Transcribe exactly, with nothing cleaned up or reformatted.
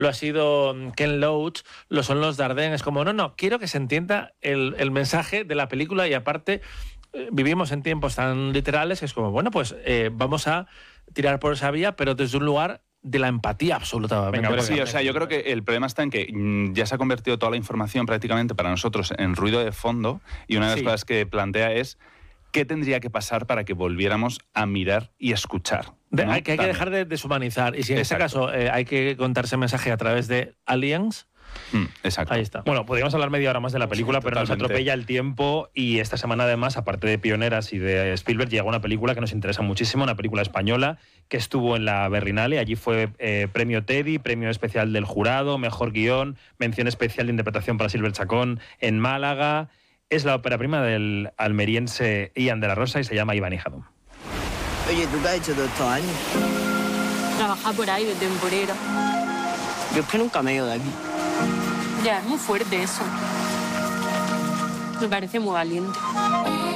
lo ha sido Ken Loach, lo son los Dardenne. Es como, no, no, quiero que se entienda el, el mensaje de la película y aparte eh, vivimos en tiempos tan literales que es como, bueno, pues eh, vamos a tirar por esa vía, pero desde un lugar de la empatía absoluta. Venga, pero sí, o sea, yo creo que el problema está en que mmm, ya se ha convertido toda la información prácticamente para nosotros en ruido de fondo y una de las sí. cosas que plantea es qué tendría que pasar para que volviéramos a mirar y escuchar. De, ¿no? hay que, hay que dejar de deshumanizar y si en Exacto. este caso eh, hay que contarse mensaje a través de aliens. Mm, exacto. Ahí está. Bueno, podríamos hablar media hora más de la película, sí, pero nos atropella el tiempo y esta semana además, aparte de Pioneras y de Spielberg, llega una película que nos interesa muchísimo, una película española que estuvo en la Berlinale, allí fue eh, premio Teddy, premio especial del jurado, mejor guión, mención especial de interpretación para Silver Chacón en Málaga. Es la ópera prima del almeriense Ian de la Rosa y se llama Iván y Jadón. Oye, ¿tú qué has hecho todos estos años? Trabajar por ahí de temporera. Yo es que nunca me he ido de aquí. Ya, es muy fuerte eso. Me parece muy valiente.